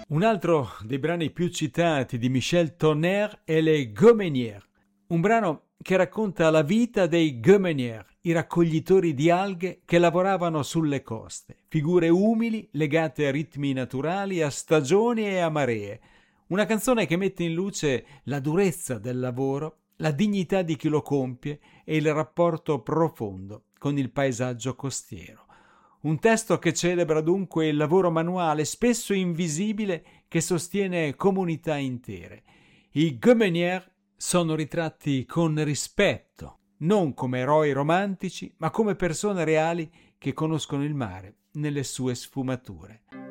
Un altro dei brani più citati di Michel Tonnerre è Les Gommenières, un brano che racconta la vita dei Gommenières, i raccoglitori di alghe che lavoravano sulle coste, figure umili legate a ritmi naturali, a stagioni e a maree. Una canzone che mette in luce la durezza del lavoro, la dignità di chi lo compie e il rapporto profondo con il paesaggio costiero. Un testo che celebra dunque il lavoro manuale, spesso invisibile, che sostiene comunità intere. I Gommenières sono ritratti con rispetto, non come eroi romantici, ma come persone reali che conoscono il mare nelle sue sfumature.